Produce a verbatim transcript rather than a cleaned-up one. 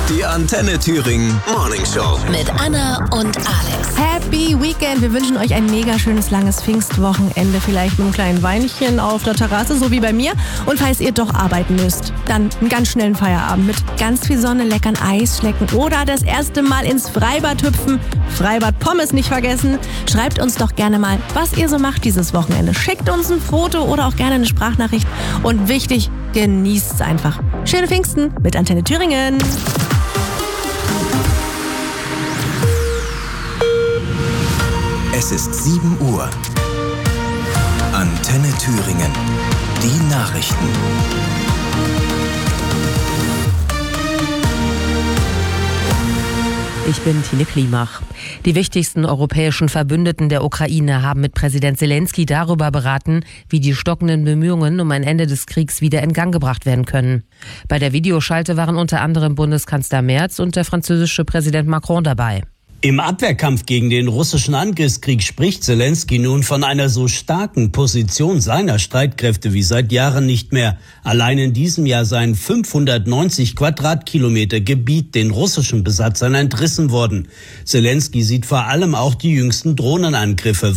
Die Antenne Thüringen Morning Show. Mit Anna und Alex. Happy Weekend. Wir wünschen euch ein mega schönes, langes Pfingstwochenende. Vielleicht mit einem kleinen Weinchen auf der Terrasse, so wie bei mir. Und falls ihr doch arbeiten müsst, dann einen ganz schnellen Feierabend mit ganz viel Sonne, leckeren Eisschlecken oder das erste Mal ins Freibad hüpfen. Freibad Pommes nicht vergessen. Schreibt uns doch gerne mal, was ihr so macht dieses Wochenende. Schickt uns ein Foto oder auch gerne eine Sprachnachricht. Und wichtig, genießt es einfach. Schöne Pfingsten mit Antenne Thüringen. Es ist sieben Uhr. Antenne Thüringen. Die Nachrichten. Ich bin Tine Klimach. Die wichtigsten europäischen Verbündeten der Ukraine haben mit Präsident Zelensky darüber beraten, wie die stockenden Bemühungen um ein Ende des Kriegs wieder in Gang gebracht werden können. Bei der Videoschalte waren unter anderem Bundeskanzler Merz und der französische Präsident Macron dabei. Im Abwehrkampf gegen den russischen Angriffskrieg spricht Zelensky nun von einer so starken Position seiner Streitkräfte wie seit Jahren nicht mehr. Allein in diesem Jahr seien fünfhundertneunzig Quadratkilometer Gebiet den russischen Besatzern entrissen worden. Zelensky sieht vor allem auch die jüngsten Drohnenangriffe